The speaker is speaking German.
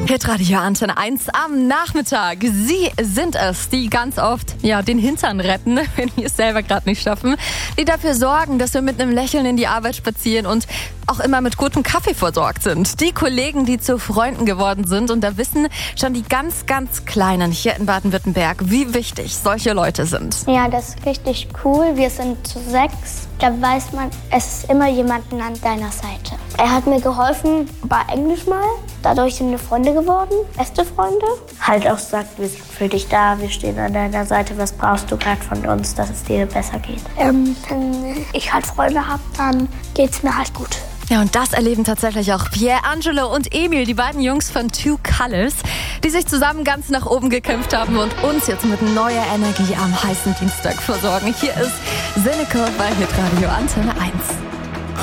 Hitradio Antenne 1 am Nachmittag. Sie sind es, die ganz oft den Hintern retten, wenn wir es selber gerade nicht schaffen. Die dafür sorgen, dass wir mit einem Lächeln in die Arbeit spazieren und auch immer mit gutem Kaffee versorgt sind. Die Kollegen, die zu Freunden geworden sind. Und da wissen schon die ganz, ganz Kleinen hier in Baden-Württemberg, wie wichtig solche Leute sind. Ja, das ist richtig cool. Wir sind zu 6. Da weiß man, es ist immer jemanden an deiner Seite. Er hat mir geholfen bei Englisch mal. Dadurch sind wir Freunde geworden, beste Freunde. Halt auch sagt, wir sind für dich da, wir stehen an deiner Seite. Was brauchst du gerade von uns, dass es dir besser geht? Wenn ich halt Freunde habe, dann geht's mir halt gut. Ja, und das erleben tatsächlich auch Pierre, Angelo und Emil, die beiden Jungs von Two Colors, die sich zusammen ganz nach oben gekämpft haben und uns jetzt mit neuer Energie am heißen Dienstag versorgen. Hier ist Seneca bei Hitradio Antenne 1.